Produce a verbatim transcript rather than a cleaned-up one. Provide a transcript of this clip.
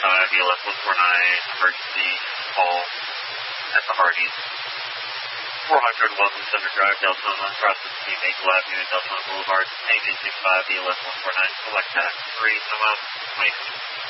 five, E L S one four nine, emergency call at the Hardee's. four hundred Welcome Center Drive, Deltona, process team Maple Avenue, Deltona Boulevard, A G six five, E L S one four nine, select tax three, no out, twenty.